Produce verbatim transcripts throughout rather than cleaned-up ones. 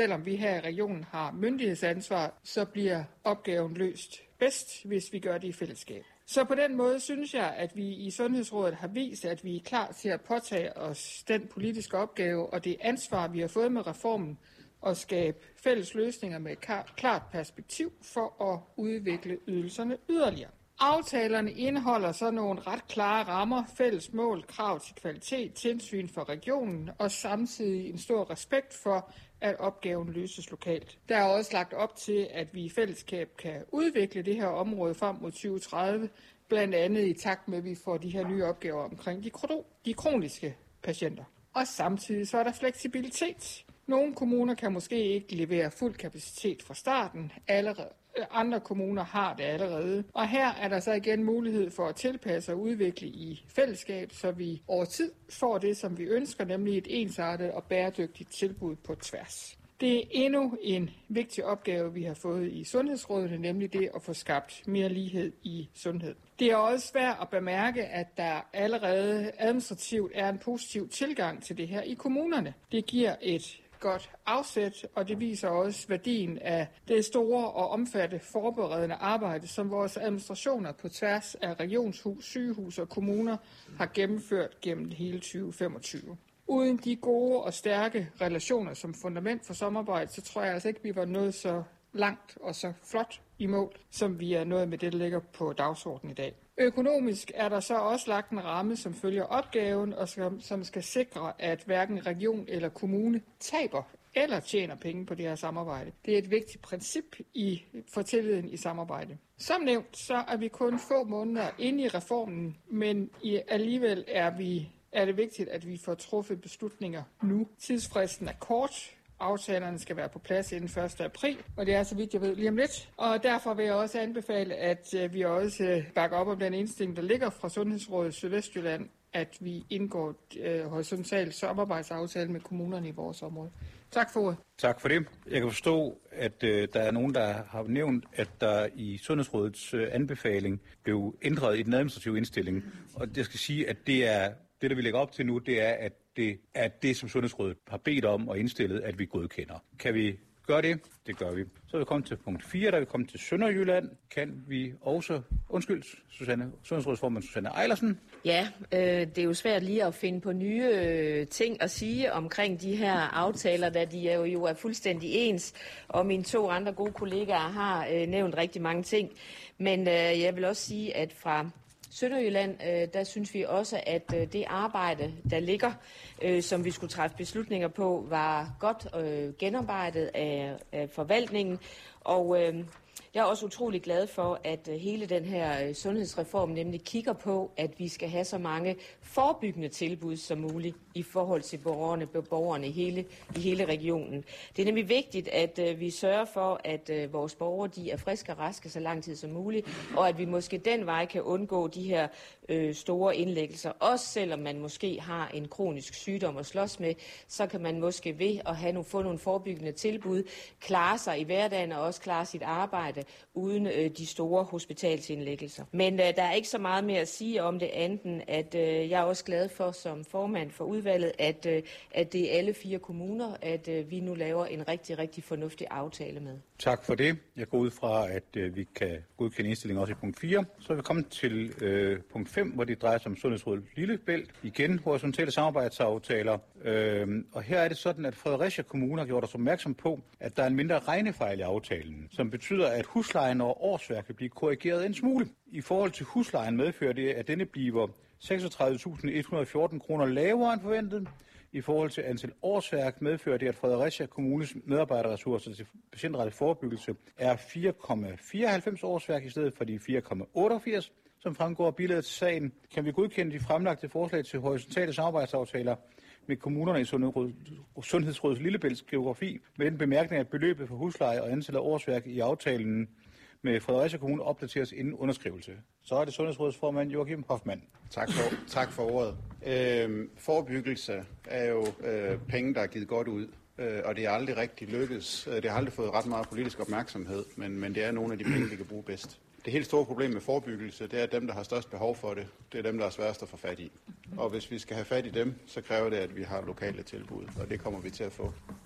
Selvom vi her i regionen har myndighedsansvar, så bliver opgaven løst bedst, hvis vi gør det i fællesskab. Så på den måde synes jeg, at vi i Sundhedsrådet har vist, at vi er klar til at påtage os den politiske opgave og det ansvar, vi har fået med reformen, og skabe fælles løsninger med et klart perspektiv for at udvikle ydelserne yderligere. Aftalerne indeholder så nogle ret klare rammer, fælles mål, krav til kvalitet, tilsyn for regionen og samtidig en stor respekt for, at opgaven løses lokalt. Der er også lagt op til, at vi i fællesskab kan udvikle det her område frem mod tyve tredive, blandt andet i takt med, at vi får de her nye opgaver omkring de, de kroniske patienter. Og samtidig så er der fleksibilitet. Nogle kommuner kan måske ikke levere fuld kapacitet fra starten. Allerede. Andre kommuner har det allerede. Og her er der så igen mulighed for at tilpasse og udvikle i fællesskab, så vi over tid får det, som vi ønsker, nemlig et ensartet og bæredygtigt tilbud på tværs. Det er endnu en vigtig opgave, vi har fået i Sundhedsrådet, nemlig det at få skabt mere lighed i sundhed. Det er også svært at bemærke, at der allerede administrativt er en positiv tilgang til det her i kommunerne. Det giver et godt afsæt, og det viser også værdien af det store og omfattende forberedende arbejde, som vores administrationer på tværs af regionshus, sygehus og kommuner har gennemført gennem hele tyve femogtyve. Uden de gode og stærke relationer som fundament for samarbejde, så tror jeg altså ikke, vi var nået så langt og så flot i mål, som vi er nået med det, der ligger på dagsordenen i dag. Økonomisk er der så også lagt en ramme, som følger opgaven, og som, som skal sikre, at hverken region eller kommune taber eller tjener penge på det her samarbejde. Det er et vigtigt princip i, for tilliden i samarbejde. Som nævnt, så er vi kun få måneder inde i reformen, men i, alligevel er, vi, er det vigtigt, at vi får truffet beslutninger nu. Tidsfristen er kort. Aftalerne skal være på plads inden første april, og det er, så vidt jeg ved, lige om lidt. Og derfor vil jeg også anbefale, at vi også bakker op om den indstilling, der ligger fra Sundhedsrådet Sydvestjylland, at vi indgår øh, horisontalt samarbejdsaftale med kommunerne i vores område. Tak for ordet. Tak for det. Jeg kan forstå, at øh, der er nogen, der har nævnt, at der i Sundhedsrådets øh, anbefaling blev ændret i den administrative indstilling. Og jeg skal sige, at det er det, der vi lægger op til nu, det er, at det er det, som Sundhedsrådet har bedt om og indstillet, at vi godkender. Kan vi gøre det? Det gør vi. Så er vi kommet til punkt fire, der vi kommet til Sønderjylland. Kan vi også, undskyld, Susanne, Sundhedsrådsformand Susanne Eilersen. Ja, øh, det er jo svært lige at finde på nye øh, ting at sige omkring de her aftaler, da de er jo, jo er fuldstændig ens, og mine to andre gode kollegaer har øh, nævnt rigtig mange ting. Men øh, jeg vil også sige, at fra Sønderjylland, øh, der synes vi også, at øh, det arbejde, der ligger, øh, som vi skulle træffe beslutninger på, var godt øh, genarbejdet af, af forvaltningen. Og øh, jeg er også utrolig glad for, at øh, hele den her øh, sundhedsreform nemlig kigger på, at vi skal have så mange forebyggende tilbud som muligt i forhold til borgerne, borgerne i, hele, i hele regionen. Det er nemlig vigtigt, at øh, vi sørger for, at øh, vores borgere de er friske og raske så lang tid som muligt, og at vi måske den vej kan undgå de her øh, store indlæggelser. Også selvom man måske har en kronisk sygdom at slås med, så kan man måske ved at have nogle, få nogle forebyggende tilbud, klare sig i hverdagen og også klare sit arbejde uden øh, de store hospitalsindlæggelser. Men øh, der er ikke så meget mere at sige om det andet, at øh, jeg er også glad for som formand for udvalget, at, øh, at det er alle fire kommuner, at øh, vi nu laver en rigtig, rigtig fornuftig aftale med. Tak for det. Jeg går ud fra, at øh, vi kan godkende indstillingen også i punkt fire. Så er vi kommet til øh, punkt fem, hvor det drejer sig om Sundhedsrådet Lillebælt. Igen horisontale samarbejdsaftaler. Øh, og her er det sådan, at Fredericia Kommune har gjort os opmærksom på, at der er en mindre regnefejl i aftalen, som betyder, at huslejen og årsværk kan blive korrigeret en smule. I forhold til huslejen medfører det, at denne bliver seksogtredive tusind et hundrede og fjorten kroner lavere end forventet. I forhold til antal årsværk medfører det, at Fredericia Kommunes medarbejderressourcer til patientrettet forebyggelse er fire komma fireoghalvfems årsværk i stedet for de fire komma otteogfirs, som fremgår af billedet til sagen. Kan vi godkende de fremlagte forslag til horisontale samarbejdsaftaler med kommunerne i Sundhedsrådets Lillebælts geografi, med den bemærkning, at beløbet for husleje og antal af årsværk i aftalen med Fredericia Kommune opdateres inden underskrivelse. Så er det Sundhedsrådets formand Joachim Hoffmann. Tak for, tak for ordet. Øhm, forebyggelse er jo øh, penge, der er givet godt ud, øh, og det er aldrig rigtig lykkedes. Det har aldrig fået ret meget politisk opmærksomhed, men, men det er nogle af de penge, vi kan bruge bedst. Det helt store problem med forebyggelse, det er, at dem, der har størst behov for det, det er dem, der er sværest at få fat i. Og hvis vi skal have fat i dem, så kræver det, at vi har lokale tilbud, og det kommer vi til at få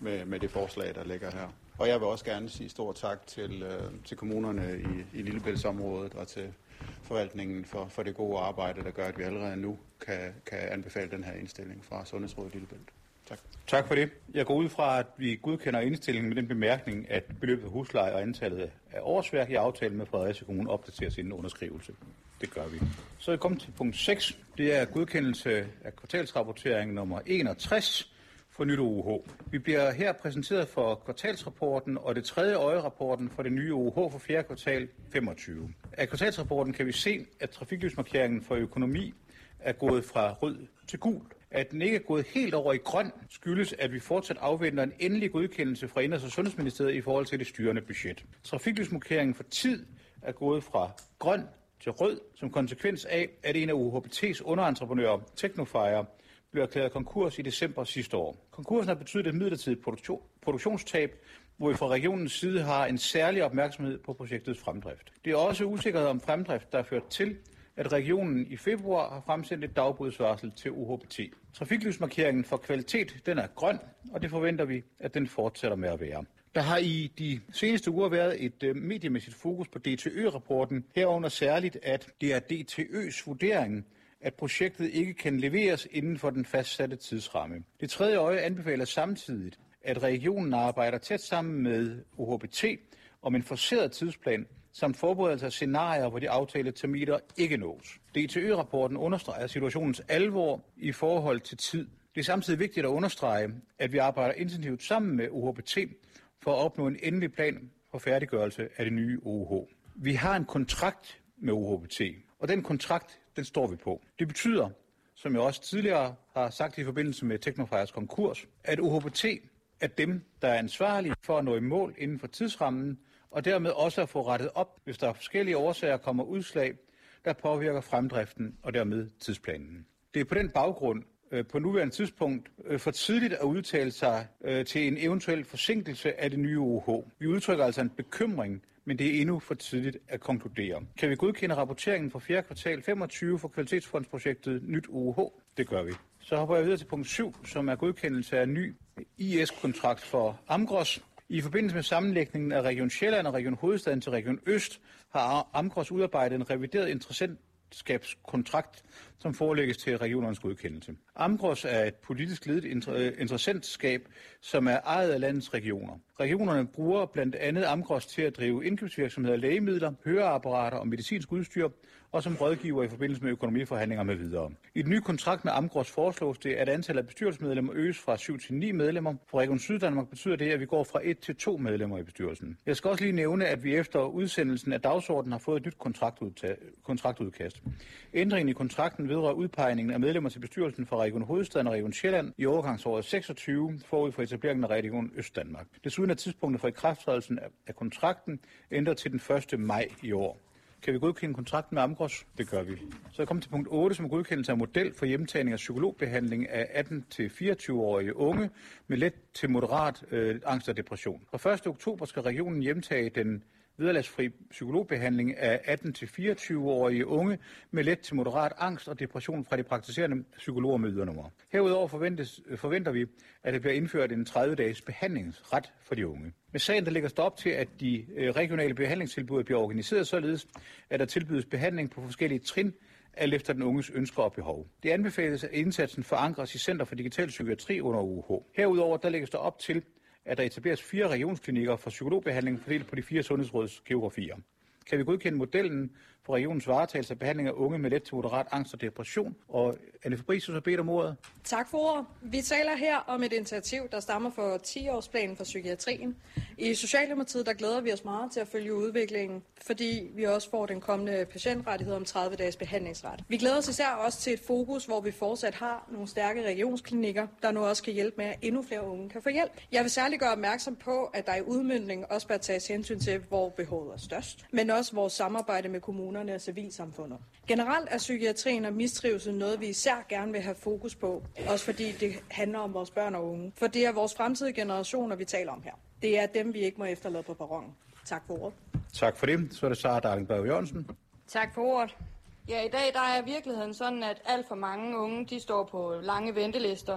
med, med det forslag, der ligger her. Og jeg vil også gerne sige stor tak til, øh, til kommunerne i, i Lillebæltsområdet og til forvaltningen for, for det gode arbejde, der gør, at vi allerede nu kan, kan anbefale den her indstilling fra Sundhedsrådet Lillebælt. Tak. Tak for det. Jeg går ud fra, at vi godkender indstillingen med den bemærkning, at beløbet af husleje og antallet af årsværk i aftalen med Fredericia Kommune opdateres inden underskrivelse. Det gør vi. Så er vi kommet til punkt seks. Det er godkendelse af kvartalsrapportering nummer enogtres for nyt O U H. Vi bliver her præsenteret for kvartalsrapporten og det tredje øje-rapporten for det nye O U H for fjerde kvartal femogtyve. Af kvartalsrapporten kan vi se, at trafiklysmarkeringen for økonomi er gået fra rød til gul. At den ikke er gået helt over i grøn, skyldes, at vi fortsat afventer en endelig godkendelse fra Indenrigs- og Sundhedsministeriet i forhold til det styrende budget. Trafiklysmarkeringen for tid er gået fra grøn til rød, som konsekvens af, at en af U H B T's underentreprenører, Technofire, blev erklæret konkurs i december sidste år. Konkursen har betydet et midlertidigt produktion, produktionstab, hvor vi fra regionens side har en særlig opmærksomhed på projektets fremdrift. Det er også usikkerhed om fremdrift, der har ført til, at regionen i februar har fremsendt et dagbrudsvarsel til U H B T. Trafiklysmarkeringen for kvalitet, den er grøn, og det forventer vi, at den fortsætter med at være. Der har i de seneste uger været et uh, mediemæssigt fokus på D T Ø-rapporten, herunder særligt, at det er D T Ø's vurdering, at projektet ikke kan leveres inden for den fastsatte tidsramme. Det tredje øje anbefaler samtidig, at regionen arbejder tæt sammen med U H B T om en forceret tidsplan, samt forberedelse af scenarier, hvor de aftalte terminer ikke nås. D T Ø-rapporten understreger situationens alvor i forhold til tid. Det er samtidig vigtigt at understrege, at vi arbejder intensivt sammen med U H B T for at opnå en endelig plan for færdiggørelse af det nye O U H. Vi har en kontrakt med U H B T, og den kontrakt, den står vi på. Det betyder, som jeg også tidligere har sagt i forbindelse med Technofires konkurs, at U H B T er dem, der er ansvarlige for at nå i mål inden for tidsrammen, og dermed også at få rettet op, hvis der er forskellige årsager kommer udslag, der påvirker fremdriften og dermed tidsplanen. Det er på den baggrund øh, på nuværende tidspunkt øh, for tidligt at udtale sig øh, til en eventuel forsinkelse af det nye O U H. Vi udtrykker altså en bekymring, men det er endnu for tidligt at konkludere. Kan vi godkende rapporteringen for fjerde kvartal femogtyve for kvalitetsfondsprojektet Nyt O U H? Det gør vi. Så hopper jeg videre til punkt syv, som er godkendelse af en ny I S-kontrakt for Amgros. I forbindelse med sammenlægningen af Region Sjælland og Region Hovedstaden til Region Øst har Amgros udarbejdet en revideret interessentskabskontrakt, som forelægges til regionernes godkendelse. Amgros er et politisk ledet interessentskab, som er ejet af landets regioner. Regionerne bruger blandt andet Amgros til at drive indkøbsvirksomheder, lægemidler, høreapparater og medicinsk udstyr, og som rådgiver i forbindelse med økonomiforhandlinger med videre. I den nye kontrakt med Amgros foreslås det, at antallet af bestyrelsesmedlemmer øges fra syv til ni medlemmer. For Region Syddanmark betyder det, at vi går fra et til to medlemmer i bestyrelsen. Jeg skal også lige nævne, at vi efter udsendelsen af dagsordenen har fået et nyt kontraktudkast. Ændringen i kontrakten vedrører udpegningen af medlemmer til bestyrelsen for Region Hovedstaden og Region Sjælland i overgangsåret seksogtyve forud for etableringen af Region Østdanmark. Desuden er tidspunktet for ikrafttrædelsen af kontrakten ændret til den første maj i år. Kan vi godkende kontrakten med Amgros? Det gør vi. Så er kommet til punkt otte, som er godkendelse af model for hjemtagning af psykologbehandling af atten til fireogtyve-årige unge med let til moderat øh, angst og depression. Fra første oktober skal regionen hjemtage den vederlagsfri psykologbehandling af atten til fireogtyve-årige unge med let til moderat angst og depression fra de praktiserende psykologer med ydernummer. Herudover forventes, forventer vi, at det bliver indført en tredive-dages behandlingsret for de unge. Med sagen der lægges der op til, at de regionale behandlingstilbud bliver organiseret således, at der tilbydes behandling på forskellige trin, alt efter den unges ønsker og behov. Det anbefales, at indsatsen forankres i Center for Digital Psykiatri under O U H. Herudover der lægges der op til, at der etableres fire regionsklinikker for psykologbehandling fordelt på de fire sundhedsråds geografier. Kan vi godkende modellen for regionens varetagelse af behandling af unge med let til moderat angst og depression? Og Anne Fabricius har bedt om ordet. Tak for ordet. Vi taler her om et initiativ, der stammer fra ti-årsplanen for psykiatrien. I Socialdemokratiet der glæder vi os meget til at følge udviklingen, fordi vi også får den kommende patientrettighed om tredive dages behandlingsret. Vi glæder os især også til et fokus, hvor vi fortsat har nogle stærke regionsklinikker, der nu også kan hjælpe med, at endnu flere unge kan få hjælp. Jeg vil særligt gøre opmærksom på, at der i udmøntningen også bør tages hensyn til, hvor behovet er størst, men også vores samarbejde med kommunerne og civilsamfundet. Generelt er psykiatrien og mistrivsel noget, vi især gerne vil have fokus på, også fordi det handler om vores børn og unge. For det er vores fremtidige generationer, vi taler om her. Det er dem, vi ikke må efterlade på perronen. Tak for ordet. Tak for det. Så er det Sara Darling Jørgensen. Tak for ordet. Ja, i dag der er virkeligheden sådan, at alt for mange unge de står på lange ventelister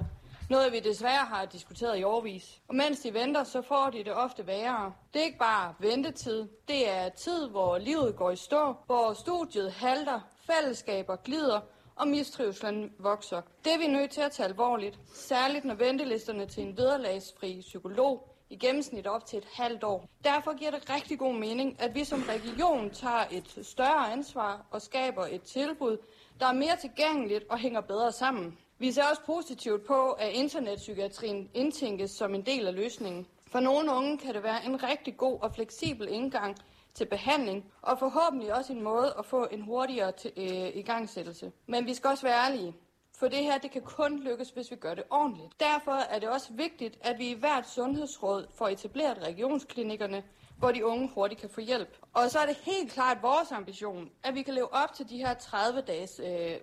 Noget vi desværre har diskuteret i årevis. Og mens de venter, så får de det ofte værre. Det er ikke bare ventetid. Det er tid, hvor livet går i stå, hvor studiet halter, fællesskaber glider, og mistrivslen vokser. Det er vi nødt til at tage alvorligt, særligt når ventelisterne til en vederlagsfri psykolog i gennemsnit op til et halvt år. Derfor giver det rigtig god mening, at vi som region tager et større ansvar og skaber et tilbud, der er mere tilgængeligt og hænger bedre sammen. Vi ser også positivt på, at internetpsykiatrien indtænkes som en del af løsningen. For nogle unge kan det være en rigtig god og fleksibel indgang til behandling, og forhåbentlig også en måde at få en hurtigere til, øh, igangsættelse. Men vi skal også være ærlige, for det her det kan kun lykkes, hvis vi gør det ordentligt. Derfor er det også vigtigt, at vi i hvert sundhedsråd får etableret regionsklinikkerne, hvor de unge hurtigt kan få hjælp. Og så er det helt klart vores ambition, at vi kan leve op til de her tredive dages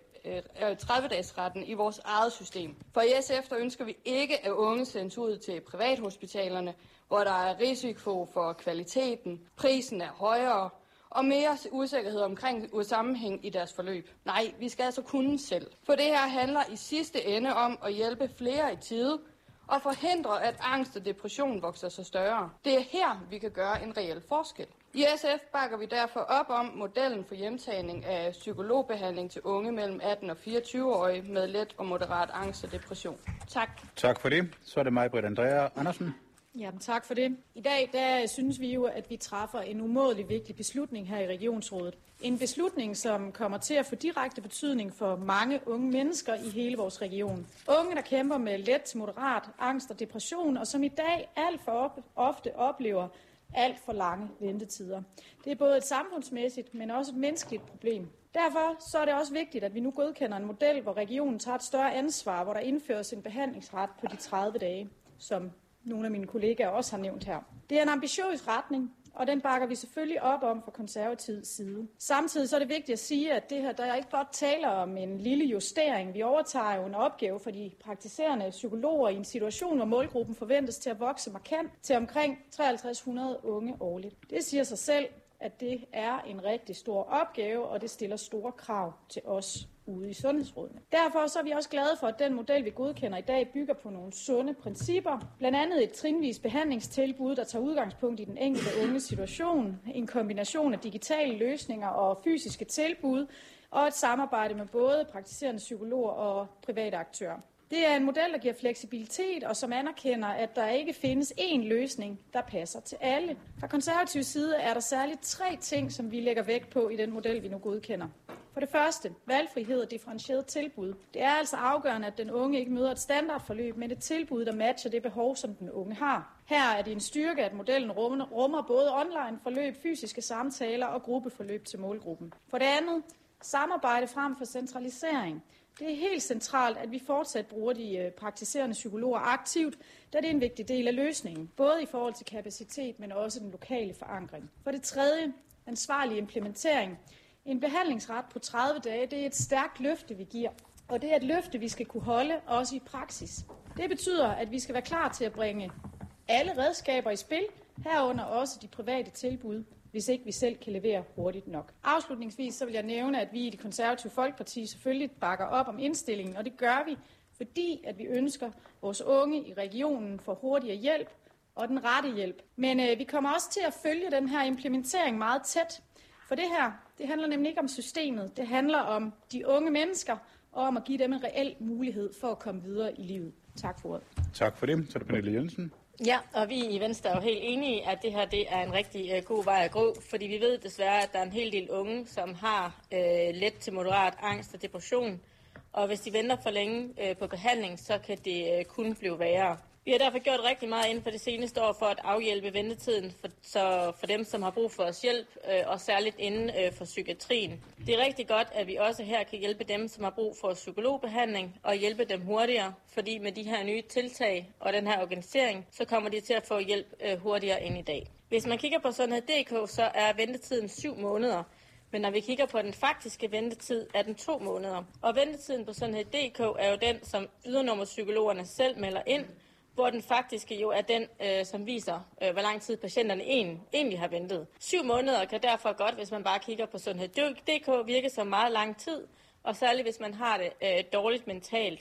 øh, tredive-dages-retten i vores eget system. For i S F der ønsker vi ikke, at unge sendes ud til privathospitalerne, hvor der er risiko for kvaliteten, prisen er højere og mere usikkerhed omkring sammenhæng i deres forløb. Nej, vi skal altså kunne selv. For det her handler i sidste ende om at hjælpe flere i tide og forhindre, at angst og depression vokser sig større. Det er her, vi kan gøre en reel forskel. I S F bakker vi derfor op om modellen for hjemtagning af psykologbehandling til unge mellem atten og fireogtyve-årige med let og moderat angst og depression. Tak. Tak for det. Så er det mig, Britt Andrea Andersen. Jamen, tak for det. I dag der synes vi jo, at vi træffer en umådelig vigtig beslutning her i Regionsrådet. En beslutning, som kommer til at få direkte betydning for mange unge mennesker i hele vores region. Unge, der kæmper med let til moderat angst og depression, og som i dag alt for op- ofte oplever alt for lange ventetider. Det er både et samfundsmæssigt, men også et menneskeligt problem. Derfor så er det også vigtigt, at vi nu godkender en model, hvor regionen tager et større ansvar, hvor der indføres en behandlingsret på de tredive dage, som nogle af mine kollegaer også har nævnt her. Det er en ambitiøs retning, og den bakker vi selvfølgelig op om fra konservativ side. Samtidig så er det vigtigt at sige, at det her, der er ikke blot taler om en lille justering. Vi overtager jo en opgave for de praktiserende psykologer i en situation, hvor målgruppen forventes til at vokse markant til omkring tre tusind tre hundrede unge årligt. Det siger sig selv, at det er en rigtig stor opgave, og det stiller store krav til os ude i sundhedsrådene. Derfor så er vi også glade for, at den model, vi godkender i dag, bygger på nogle sunde principper. Blandt andet et trinvis behandlingstilbud, der tager udgangspunkt i den enkelte unge situation, en kombination af digitale løsninger og fysiske tilbud, og et samarbejde med både praktiserende psykologer og private aktører. Det er en model, der giver fleksibilitet, og som anerkender, at der ikke findes én løsning, der passer til alle. Fra konservativ side er der særligt tre ting, som vi lægger vægt på i den model, vi nu godkender. For det første, valgfrihed og differentieret tilbud. Det er altså afgørende, at den unge ikke møder et standardforløb, men et tilbud, der matcher det behov, som den unge har. Her er det en styrke, at modellen rummer både online-forløb, fysiske samtaler og gruppeforløb til målgruppen. For det andet, samarbejde frem for centralisering. Det er helt centralt, at vi fortsat bruger de praktiserende psykologer aktivt, da det er en vigtig del af løsningen, både i forhold til kapacitet, men også den lokale forankring. For det tredje, ansvarlig implementering. En behandlingsret på tredive dage, det er et stærkt løfte, vi giver, og det er et løfte, vi skal kunne holde, også i praksis. Det betyder, at vi skal være klar til at bringe alle redskaber i spil, herunder også de private tilbud, hvis ikke vi selv kan levere hurtigt nok. Afslutningsvis så vil jeg nævne, at vi i Det Konservative Folkeparti selvfølgelig bakker op om indstillingen, og det gør vi, fordi at vi ønsker, at vores unge i regionen får hurtigere hjælp og den rette hjælp. Men øh, vi kommer også til at følge den her implementering meget tæt, for det her, det handler nemlig ikke om systemet, det handler om de unge mennesker og om at give dem en reel mulighed for at komme videre i livet. Tak for ordet. Tak for det. Så er det Pernille Jensen. Ja, og vi i Venstre er jo helt enige i, at det her det er en rigtig uh, god vej at gå, fordi vi ved desværre, at der er en hel del unge, som har uh, let til moderat angst og depression, og hvis de venter for længe uh, på behandling, så kan det uh, kun blive værre. Vi har derfor gjort rigtig meget inden for det seneste år for at afhjælpe ventetiden for, så for dem, som har brug for os hjælp, øh, og særligt inden øh, for psykiatrien. Det er rigtig godt, at vi også her kan hjælpe dem, som har brug for psykologbehandling, og hjælpe dem hurtigere, fordi med de her nye tiltag og den her organisering, så kommer de til at få hjælp øh, hurtigere end i dag. Hvis man kigger på sundhed punktum d k, så er ventetiden syv måneder. Men når vi kigger på den faktiske ventetid, er den to måneder. Og ventetiden på sundhed punktum d k er jo den, som ydernummerpsykologerne selv melder ind, hvor den faktiske jo er den, øh, som viser, øh, hvor lang tid patienterne egentlig har ventet. Syv måneder kan derfor godt, hvis man bare kigger på sundhed punktum d k, virke som meget lang tid, og særligt hvis man har det øh, dårligt mentalt.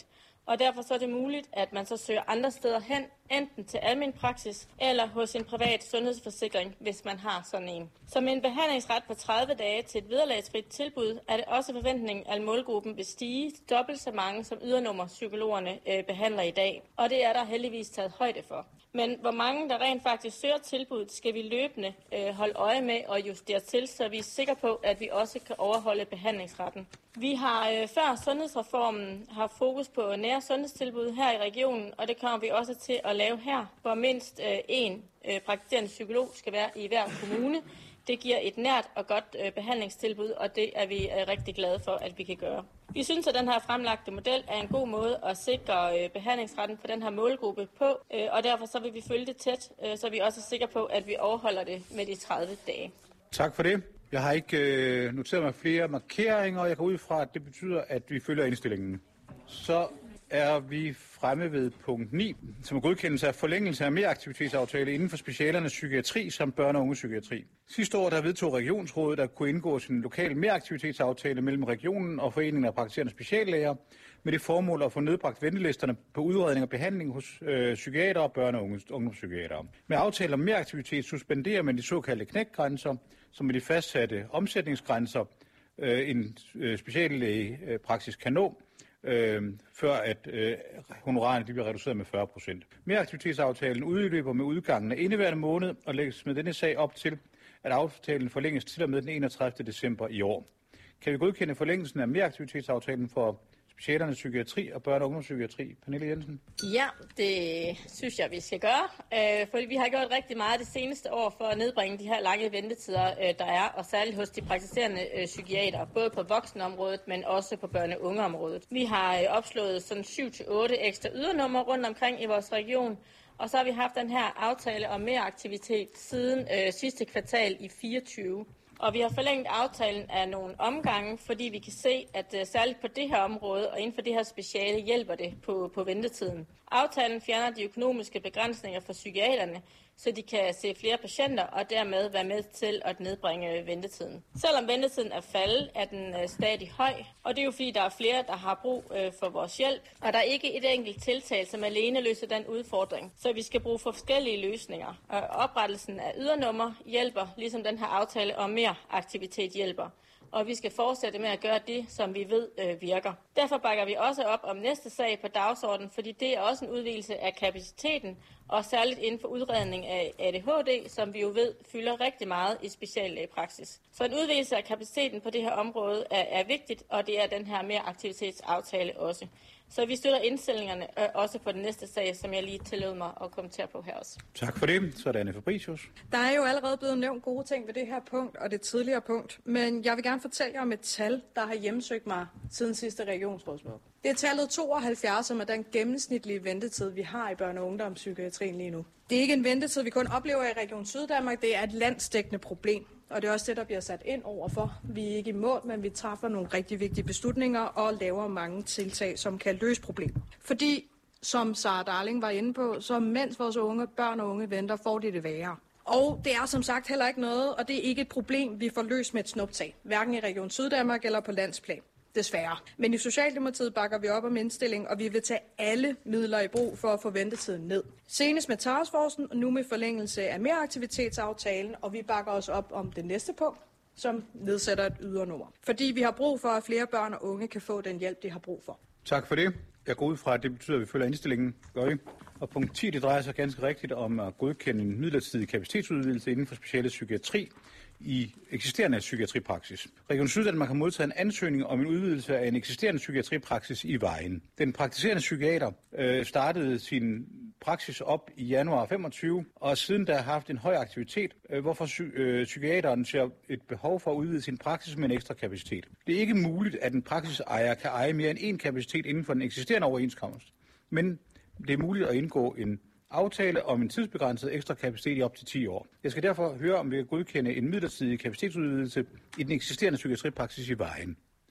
og derfor så er det muligt, at man så søger andre steder hen, enten til almen praksis eller hos en privat sundhedsforsikring, hvis man har sådan en. Så med en behandlingsret på tredive dage til et vederlagsfrit tilbud, er det også forventningen, at målgruppen vil stige dobbelt så mange, som ydernummerpsykologerne øh, behandler i dag. Og det er der heldigvis taget højde for. Men hvor mange, der rent faktisk søger tilbuddet, skal vi løbende øh, holde øje med og justere til, så vi er sikre på, at vi også kan overholde behandlingsretten. Vi har øh, før sundhedsreformen haft fokus på nære sundhedstilbud her i regionen, og det kommer vi også til at lave her, hvor mindst øh, en øh, praktiserende psykolog skal være i hver kommune. Det giver et nært og godt øh, behandlingstilbud, og det er vi øh, rigtig glade for, at vi kan gøre. Vi synes, at den her fremlagte model er en god måde at sikre øh, behandlingsretten for den her målgruppe på, øh, og derfor så vil vi følge det tæt, øh, så vi også er sikre på, at vi overholder det med de tredive dage. Tak for det. Jeg har ikke øh, noteret mig flere markeringer, og jeg går ud fra, at det betyder, at vi følger indstillingen. Så er vi fremme ved punkt ni, som er godkendelse af forlængelse af meraktivitetsaftale inden for specialernes psykiatri samt børne- og ungepsykiatri. Sidste år der vedtog Regionsrådet at kunne indgå en lokal meraktivitetsaftale mellem regionen og foreningen af praktiserende speciallæger med det formål at få nedbragt ventelisterne på udredning og behandling hos øh, psykiater og børne- og ungdomspsykiatere. Med aftale om meraktivitet suspenderer man de såkaldte knækgrænser, som er de fastsatte omsætningsgrænser, øh, en øh, speciallægepraksis kan nå, Øh, før at øh, honorarerne de bliver reduceret med fyrre procent. Meraktivitetsaftalen udløber med udgangen af indeværende måned og lægges med denne sag op til, at aftalen forlænges til og med den enogtredivte december i år. Kan vi godkende forlængelsen af meraktivitetsaftalen for specialerne psykiatri og børne- og ungdomspsykiatri? Pernille Jensen? Ja, det synes jeg, vi skal gøre, øh, fordi vi har gjort rigtig meget det seneste år for at nedbringe de her lange ventetider, øh, der er, og særligt hos de praktiserende øh, psykiater, både på voksenområdet, men også på børne- og ungeområdet. Vi har øh, opslået sådan syv til otte ekstra ydernumre rundt omkring i vores region, og så har vi haft den her aftale om mere aktivitet siden øh, sidste kvartal i fireogtyve. Og vi har forlænget aftalen af nogle omgange, fordi vi kan se, at uh, særligt på det her område og inden for det her speciale hjælper det på, på ventetiden. Aftalen fjerner de økonomiske begrænsninger for psykiaterne, så de kan se flere patienter og dermed være med til at nedbringe ventetiden. Selvom ventetiden er faldet, er den uh, stadig høj, og det er jo fordi, der er flere, der har brug uh, for vores hjælp. Og der er ikke et enkelt tiltag, som alene løser den udfordring, så vi skal bruge forskellige løsninger. Og oprettelsen af ydernummer hjælper, ligesom den her aftale om mere aktivitet hjælper. Og vi skal fortsætte med at gøre det, som vi ved øh, virker. Derfor bakker vi også op om næste sag på dagsordenen, fordi det er også en udvidelse af kapaciteten, og særligt inden for udredning af A D H D, som vi jo ved fylder rigtig meget i speciallægepraksis. Så en udvidelse af kapaciteten på det her område er, er vigtigt, og det er den her mere aktivitetsaftale også. Så vi støtter indstillingerne øh, også på den næste sag, som jeg lige tillod mig at kommentere på her også. Tak for det. Så er det Anne Fabricius. Der er jo allerede blevet nævnt gode ting ved det her punkt og det tidligere punkt, men jeg vil gerne fortælle jer om et tal, der har hjemsøgt mig siden sidste regionsrådsmøde. Det er tallet tooghalvfjerds, som er den gennemsnitlige ventetid, vi har i børne- og ungdomspsykiatrien lige nu. Det er ikke en ventetid, vi kun oplever i Region Syddanmark, det er et landsdækkende problem. Og det er også det, der bliver sat ind overfor. Vi er ikke i mål, men vi træffer nogle rigtig vigtige beslutninger og laver mange tiltag, som kan løse problemet. Fordi, som Sara Darling var inde på, så mens vores unge, børn og unge venter, får de det værre. Og det er som sagt heller ikke noget, og det er ikke et problem, vi får løst med et snuptag. Hverken i Region Syddanmark eller på landsplan. Desværre. Men i Socialdemokratiet bakker vi op om indstilling, og vi vil tage alle midler i brug for at få ventetiden ned. Senest med taskforcen, og nu med forlængelse af meraktivitetsaftalen, og vi bakker også op om det næste punkt, som nedsætter et ydernummer. Fordi vi har brug for, at flere børn og unge kan få den hjælp, de har brug for. Tak for det. Jeg går ud fra, at det betyder, at vi følger indstillingen. Gør I? Og punkt ti, det drejer sig ganske rigtigt om at godkende en midlertidig kapacitetsudvidelse inden for speciale psykiatri i eksisterende psykiatripraksis. Region Syddanmark har modtaget en ansøgning om en udvidelse af en eksisterende psykiatripraksis i Vejen. Den praktiserende psykiater øh, startede sin praksis op i januar femogtyve, og siden der har haft en høj aktivitet, øh, hvorfor psy- øh, psykiateren ser et behov for at udvide sin praksis med en ekstra kapacitet. Det er ikke muligt, at en praksisejer kan eje mere end én kapacitet inden for den eksisterende overenskomst, men det er muligt at indgå en aftale om en tidsbegrænset ekstra kapacitet i op til ti år. Jeg skal derfor høre, om vi kan godkende en midlertidig kapacitetsudvidelse i den eksisterende psykiatripraksis i Vejen.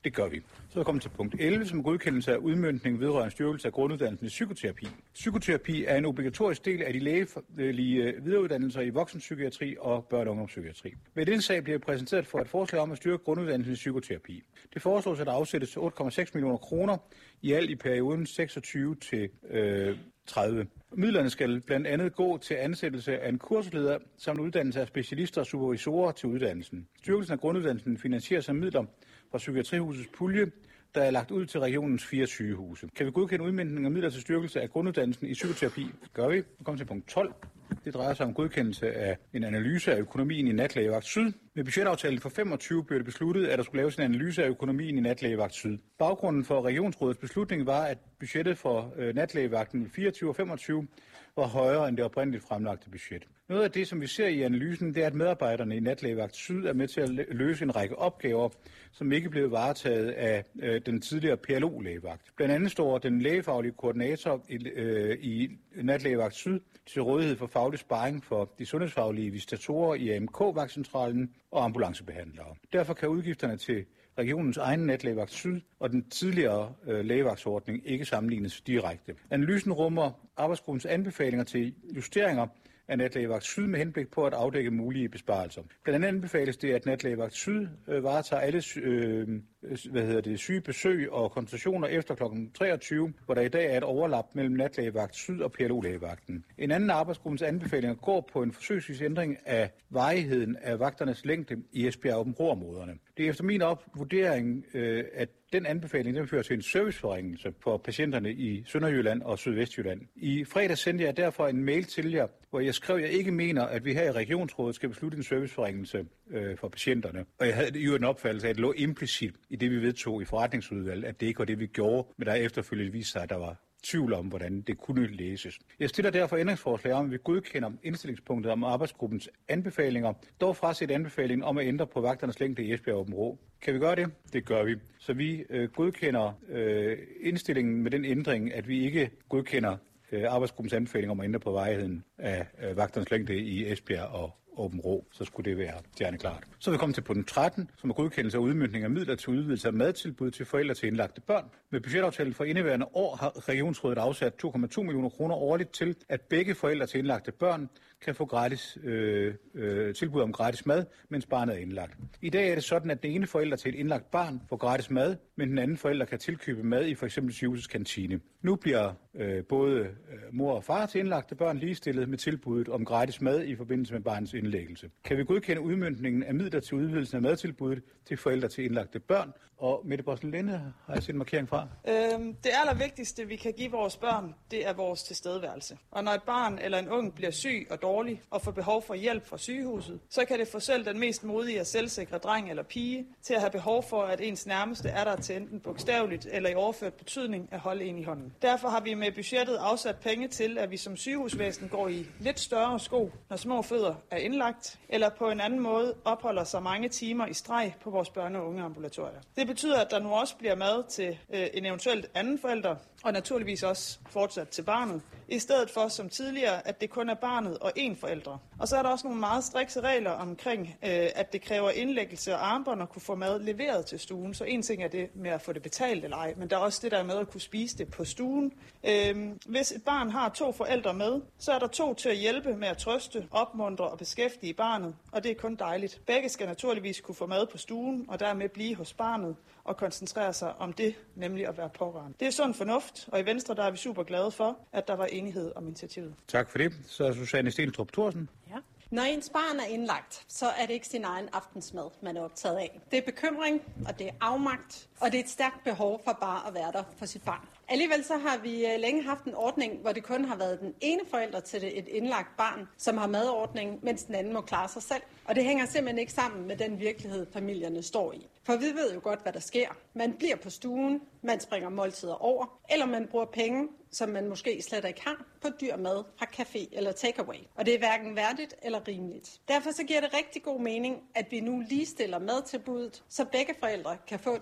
Det gør vi. Så er vi kommet til punkt elleve, som er godkendelse af udmøntning vedrørende styrkelse af grunduddannelsen i psykoterapi. Psykoterapi er en obligatorisk del af de lægelige videreuddannelser i voksenpsykiatri og børne- og ungdomspsykiatri. Ved den sag bliver præsenteret for et forslag om at styrke grunduddannelsen i psykoterapi. Det foreslås, at der afsættes til otte komma seks millioner kroner i alt i perioden seksogtyve til tredive. Midlerne skal blandt andet gå til ansættelse af en kursleder samt uddannelse af specialister og supervisorer til uddannelsen. Styrkelsen af grunduddannelsen finansieres af midler fra Psykiatrihusets pulje, der er lagt ud til regionens fire sygehuse. Kan vi godkende udmøntning af midler til styrkelse af grunduddannelsen i psykoterapi? Gør vi. Vi kommer til punkt tolv. Det drejer sig om godkendelse af en analyse af økonomien i Natlægevagt Syd. Med budgetaftalen for femogtyve blev det besluttet, at der skulle laves en analyse af økonomien i Natlægevagt Syd. Baggrunden for regionsrådets beslutning var, at budgettet for øh, natlægevagten fireogtyve og femogtyve var højere end det oprindeligt fremlagte budget. Noget af det, som vi ser i analysen, det er, at medarbejderne i Natlægevagt Syd er med til at løse en række opgaver, som ikke blev varetaget af øh, den tidligere P L O-lægevagt. Blandt andet står den lægefaglige koordinator i, øh, i Natlægevagt Syd til rådighed for faglig sparring for de sundhedsfaglige visitatorer i A M K-vagtcentralen og ambulancebehandlere. Derfor kan udgifterne til regionens egen Natlægevagt Syd og den tidligere øh, lægevagtsordning ikke sammenlignes direkte. Analysen rummer arbejdsgruppens anbefalinger til justeringer af Natlægevagt Syd med henblik på at afdække mulige besparelser. Blandt andet anbefales det, at Natlægevagt Syd øh, varetager alle øh, hvad hedder det, syge besøg og konsultationer efter klokken treogtyve, hvor der i dag er et overlap mellem Natlægevagt Syd og P L O-lægevagten. En anden arbejdsgruppens anbefalinger går på en forsøgsvis ændring af varigheden af vagternes længde i Esbjerg og Åbenrå-områderne. Det er efter min opvurdering, øh, at den anbefaling den fører til en serviceforringelse for patienterne i Sønderjylland og Sydvestjylland. I fredag sendte jeg derfor en mail til jer, hvor jeg skrev, at jeg ikke mener, at vi her i regionsrådet skal beslutte en serviceforringelse øh, for patienterne. Og jeg havde jo en opfattelse af, at det lå implicit i det, vi vedtog i forretningsudvalget, at det ikke var det, vi gjorde, men der efterfølgende viste sig, at der var tvivl om, hvordan det kunne læses. Jeg stiller derfor ændringsforslag om, at vi godkender indstillingspunktet om arbejdsgruppens anbefalinger, dog fraset anbefalingen om at ændre på vagternes længde i Esbjerg og Åbenrå. Kan vi gøre det? Det gør vi. Så vi øh, godkender øh, indstillingen med den ændring, at vi ikke godkender øh, arbejdsgruppens anbefaling om at ændre på varigheden af øh, vagternes længde i Esbjerg og Åbenrå, så skulle det være stjerne klart. Så er vi kommet til punkt tretten, som er godkendelse af udmøntning af midler til udvidelse af madtilbud til forældre til indlagte børn. Med budgetaftalen for indeværende år har regionsrådet afsat to komma to millioner kroner årligt til, at begge forældre til indlagte børn kan få gratis øh, øh, tilbud om gratis mad, mens barnet er indlagt. I dag er det sådan, at den ene forælder til et indlagt barn får gratis mad, men den anden forælder kan tilkøbe mad i f.eks. sygehusets kantine. Nu bliver øh, både øh, mor og far til indlagte børn ligestillet med tilbuddet om gratis mad i forbindelse med barnets indlæggelse. Kan vi godkende udmøntningen af midler til udvidelsen af madtilbuddet til forældre til indlagte børn? Og Mette Bossen Linde har jeg set en markering fra. Øhm, det allervigtigste, vi kan give vores børn, det er vores tilstedeværelse. Og når et barn eller en ung bliver syg og dårlig og får behov for hjælp fra sygehuset, så kan det få selv den mest modige og selvsikre dreng eller pige til at have behov for, at ens nærmeste er der til enten bogstaveligt eller i overført betydning at holde en i hånden. Derfor har vi med budgettet afsat penge til, at vi som sygehusvæsen går i lidt større sko, når små fødder er indlagt, eller på en anden måde opholder sig mange timer i streg på vores børne- og ungeambulatorier. Det betyder, at der nu også bliver mad til øh, en eventuelt anden forælder, og naturligvis også fortsat til barnet, i stedet for som tidligere, at det kun er barnet og én forælder. Og så er der også nogle meget strikse regler omkring, øh, at det kræver indlæggelse og armbånd at kunne få mad leveret til stuen. Så en ting er det med at få det betalt eller ej, men der er også det der med at kunne spise det på stuen. Øh, hvis et barn har to forældre med, så er der to til at hjælpe med at trøste, opmuntre og beskæftige barnet, og det er kun dejligt. Begge skal naturligvis kunne få mad på stuen og dermed blive hos barnet og koncentrere sig om det, nemlig at være pårørende. Det er sund fornuft, og i Venstre der er vi super glade for, at der var enighed om initiativet. Tak for det. Så er Susanne Stenstrup Thorsen. Ja. Når ens barn er indlagt, så er det ikke sin egen aftensmad, man er optaget af. Det er bekymring, og det er afmagt, og det er et stærkt behov for bare at være der for sit barn. Alligevel så har vi længe haft en ordning, hvor det kun har været den ene forælder til et indlagt barn, som har madordning, mens den anden må klare sig selv. Og det hænger simpelthen ikke sammen med den virkelighed, familierne står i. For vi ved jo godt, hvad der sker. Man bliver på stuen, man springer måltider over, eller man bruger penge, som man måske slet ikke har, på dyr mad fra café eller takeaway. Og det er hverken værdigt eller rimeligt. Derfor så giver det rigtig god mening, at vi nu ligestiller madtilbuddet, så begge forældre kan få et måltid mad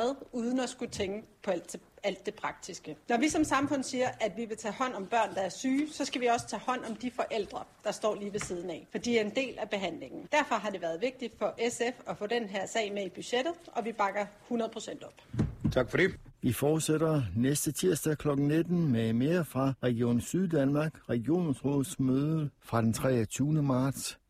mad, uden at skulle tænke på alt det, alt det praktiske. Når vi som samfund siger, at vi vil tage hånd om børn, der er syge, så skal vi også tage hånd om de forældre, der står lige ved siden af, for de er en del af behandlingen. Derfor har det været vigtigt for S F at få den her sag med i budgettet, og vi bakker hundrede procent op. Tak for det. Vi fortsætter næste tirsdag klokken nitten med mere fra Region Syddanmark, regionsrådsmøde fra den treogtyvende marts.